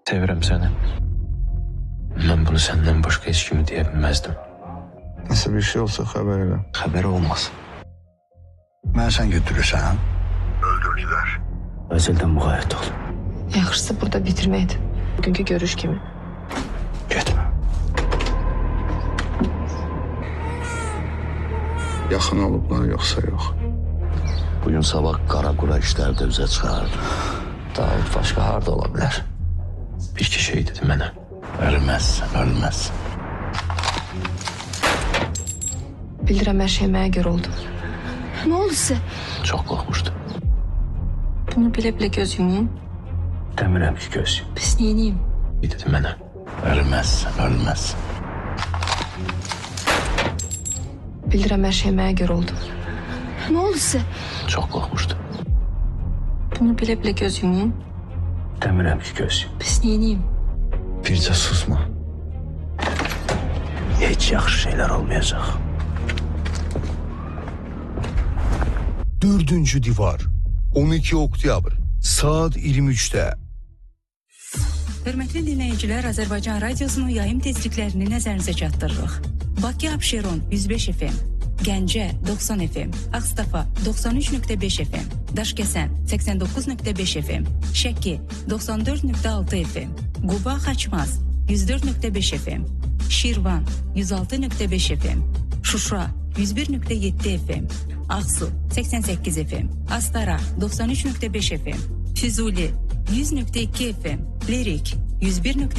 Sevirəm səni. Mən bunu səndən başqa heç kimi deyə bilməzdim. Nasıl bir şey olsa haber elə. Xəbər olmaz. Mən sən götürürsən. Öldürdüler. Əzəldən müğayət ol. Yaxşısı burada bitirməkdir. Bugünkü görüş kimi. Getmə. Yaxın olublar yoxsa yox. Bugün sabah Qaraqura işləri də üzə çıxardı. Davud başqa harda ola bilər? Bir-iki şey dedi mənə. Ölməz, ölməz. Bildirəm hər şey mənə görə oldu. Ne oldu size? Çox qorxmuşdu. Bunu bile göz yumun. Demirəm ki, göz. Pis neyiniyim? Dedi mənə. Ölməz, ölməz. Bildirəm hər şey mənə görə oldu. Ne oldu size? Çox qorxmuşdu. Bunu bile göz yumun. Demirəm ki, göz. Pis neyiniyim? Bircə susma. Heç yaxşı şeylər olmayacaq. 4. Divar 12 oktyabr saat 23'te. Hörmətli dinləyicilər, Azərbaycan Radiosunun yayım tezliklərini nəzərinizə çatdırırıq. Bakı Abşeron 105 FM, Gəncə 90 FM, Ağstafa 93.5 FM, Daşkəsən 89.5 FM, Şəki 94.6 FM, Quba Xaçmaz 104.5 FM, Şirvan 106.5 FM, Şuşa 101.7 FM, Ağsu 88 FM, Astara 93.5 FM, Füzuli 100.2 FM, Lerik 101.